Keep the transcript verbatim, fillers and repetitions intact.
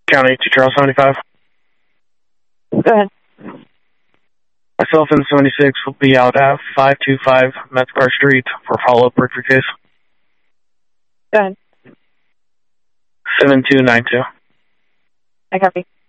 County to Charles seventy-five. Go ahead. Myself and seventy-six will be out at five two five Metzgar Street for follow-up breakthrough case. Go ahead. seven two nine two. I copy.